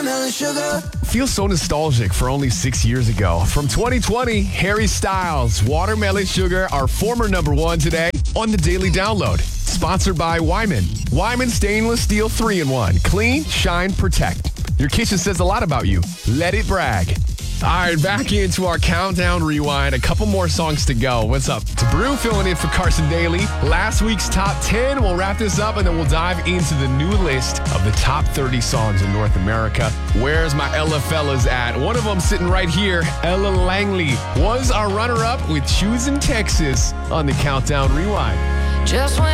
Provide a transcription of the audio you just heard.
watermelon sugar. Feels so nostalgic for only 6 years ago. From 2020, Harry Styles, Watermelon Sugar, our former number one today on the Daily Download. Sponsored by Wyman. Wyman Stainless Steel 3-in-1. Clean, shine, protect. Your kitchen says a lot about you. Let it brag. All right, back into our Countdown Rewind. A couple more songs to go. What's up? It's Brew filling in for Carson Daly. Last week's top 10. We'll wrap this up and then we'll dive into the new list of the top 30 songs in North America. Where's my Ella fellas at? One of them sitting right here. Ella Langley was our runner-up with Choosing Texas on the Countdown Rewind. Just when